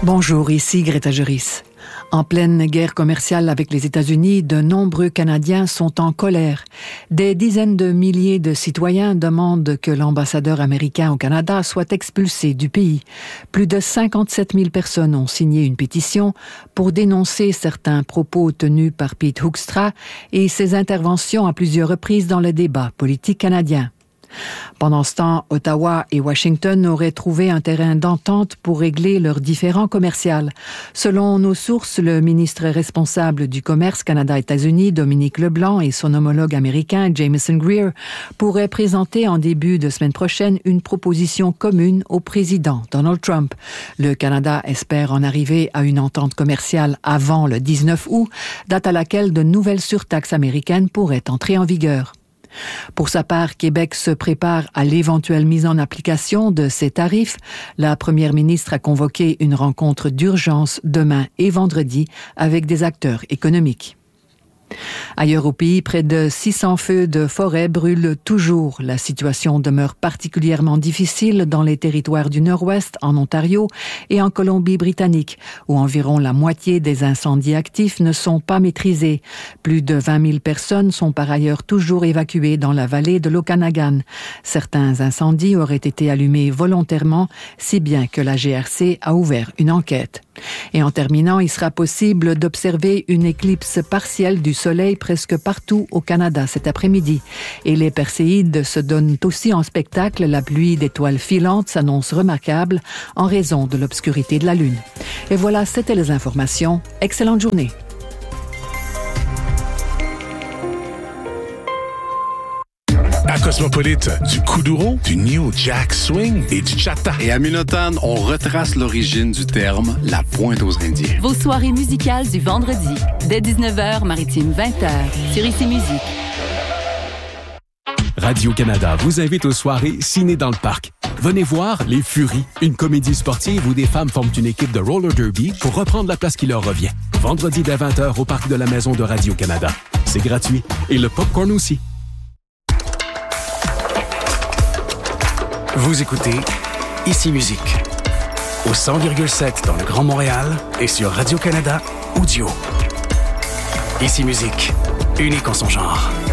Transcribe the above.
Bonjour, ici Greta Juris. En pleine guerre commerciale avec les États-Unis, de nombreux Canadiens sont en colère. Des dizaines de milliers de citoyens demandent que l'ambassadeur américain au Canada soit expulsé du pays. Plus de 57 000 personnes ont signé une pétition pour dénoncer certains propos tenus par Pete Hoekstra et ses interventions à plusieurs reprises dans le débat politique canadien. Pendant ce temps, Ottawa et Washington auraient trouvé un terrain d'entente pour régler leurs différends commerciaux. Selon nos sources, le ministre responsable du commerce Canada-États-Unis, Dominique Leblanc, et son homologue américain, Jameson Greer, pourraient présenter en début de semaine prochaine une proposition commune au président Donald Trump. Le Canada espère en arriver à une entente commerciale avant le 19 août, date à laquelle de nouvelles surtaxes américaines pourraient entrer en vigueur. Pour sa part, Québec se prépare à l'éventuelle mise en application de ces tarifs. La première ministre a convoqué une rencontre d'urgence demain et vendredi avec des acteurs économiques. Ailleurs au pays, près de 600 feux de forêt brûlent toujours. La situation demeure particulièrement difficile dans les territoires du Nord-Ouest, en Ontario et en Colombie-Britannique, où environ la moitié des incendies actifs ne sont pas maîtrisés. Plus de 20 000 personnes sont par ailleurs toujours évacuées dans la vallée de l'Okanagan. Certains incendies auraient été allumés volontairement, si bien que la GRC a ouvert une enquête. Et en terminant, il sera possible d'observer une éclipse partielle du soleil presque partout au Canada cet après-midi. Et les Perséides se donnent aussi en spectacle. La pluie d'étoiles filantes s'annonce remarquable en raison de l'obscurité de la Lune. Et voilà, c'était les informations. Excellente journée. À Cosmopolite, du kuduro, du New Jack Swing et du chata. Et à Minotan, on retrace l'origine du terme la pointe aux Indiens. Vos soirées musicales du vendredi, dès 19h, maritime 20h, sur ICI Musique. Radio-Canada vous invite aux soirées Ciné dans le Parc. Venez voir Les Furies, une comédie sportive où des femmes forment une équipe de roller derby pour reprendre la place qui leur revient. Vendredi dès 20h au Parc de la Maison de Radio-Canada. C'est gratuit. Et le popcorn aussi. Vous écoutez ICI Musique au 100,7 dans le Grand Montréal et sur Radio-Canada Audio. ICI Musique, unique en son genre.